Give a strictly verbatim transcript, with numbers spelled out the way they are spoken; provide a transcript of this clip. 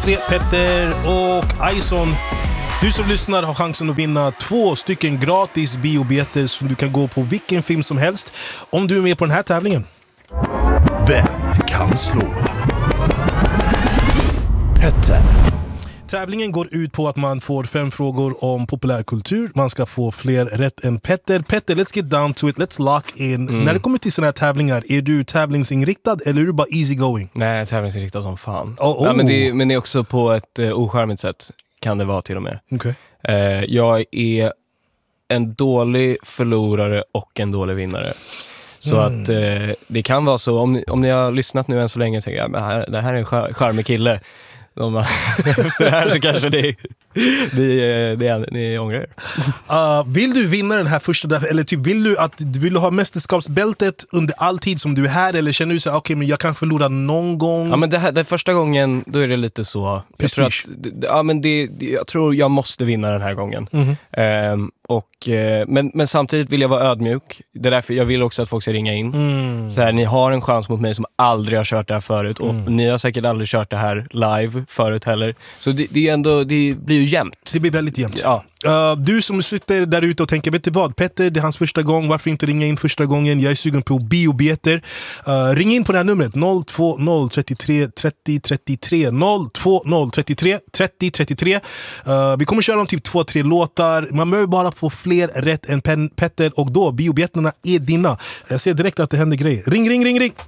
tre, Petter och Ison. Du som lyssnar har chansen att vinna två stycken gratis biobiljetter som du kan gå på vilken film som helst om du är med på den här tävlingen. Vem kan slå Petter? Tävlingen går ut på att man får fem frågor om populärkultur. Man ska få fler rätt än Petter. Petter, let's get down to it. Let's lock in. Mm. När det kommer till såna här tävlingar, är du tävlingsinriktad eller är du bara easy going? Nej, tävlingsinriktad som fan. Oh, oh. Ja, men, det, men det är också på ett uh, ocharmigt sätt. Kan det vara till och med. Okay. Uh, jag är en dålig förlorare och en dålig vinnare. Så mm. att uh, det kan vara så. Om ni, om ni har lyssnat nu än så länge tänker jag, men här, det här är en char- charmig kille. De, efter det här så kanske det, det, det, ni ångrar er. Uh, vill du vinna den här första, eller typ vill du att vill du ha mästerskapsbältet under all tid som du är här, eller känner du så okej, okay, men jag kan förlora någon gång? Ja, men det här, det första gången då är det lite så. Jag tror, att, ja, men det, jag tror jag måste vinna den här gången. Mm-hmm. Um, och, men, men samtidigt vill jag vara ödmjuk. Det är därför jag vill också att folk ska ringa in. Mm. Så här, ni har en chans mot mig som aldrig har kört det här förut. Och mm. ni har säkert aldrig kört det här live förut heller. Så det, det, är ändå, det blir ju jämnt. Det blir väldigt jämnt. Ja. Uh, du som sitter där ute och tänker, vet du vad, Petter, det är hans första gång, varför inte ringa in första gången? Jag är sugen på biobiljetter. Uh, ring in på det här numret noll två noll tre tre tre noll tre tre noll två noll tre tre tre noll tre tre. Uh, vi kommer köra om typ två, tre låtar. Man behöver bara få fler rätt än Pen- Petter och då biobiljetterna är dina. Jag ser direkt att det händer grejer. Ring, ring, ring, ring!